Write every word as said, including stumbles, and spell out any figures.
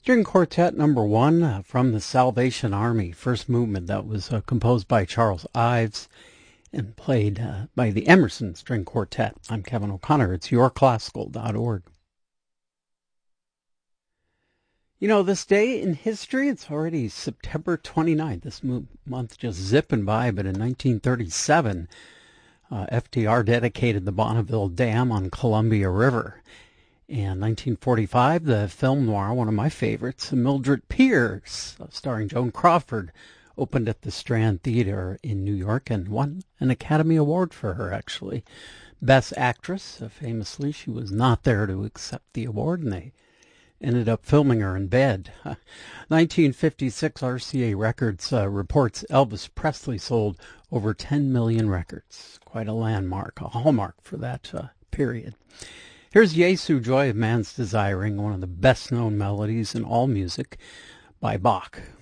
String Quartet number one uh, from the Salvation Army, first movement that was uh, composed by Charles Ives and played uh, by the Emerson String Quartet. I'm Kevin O'Connor. It's your classical dot org. You know, this day in history, it's already September twenty-ninth. This month just zipping by, but in nineteen thirty-seven, uh, F D R dedicated the Bonneville Dam on Columbia River. And nineteen forty-five, the film noir, one of my favorites, Mildred Pierce, starring Joan Crawford, opened at the Strand Theater in New York and won an Academy Award for her, actually. Best Actress, uh, famously, she was not there to accept the award, and they ended up filming her in bed. nineteen fifty-six, R C A Records uh, reports Elvis Presley sold over ten million records. Quite a landmark, a hallmark for that uh, period. Here's Jesu, Joy of Man's Desiring, one of the best-known melodies in all music by Bach.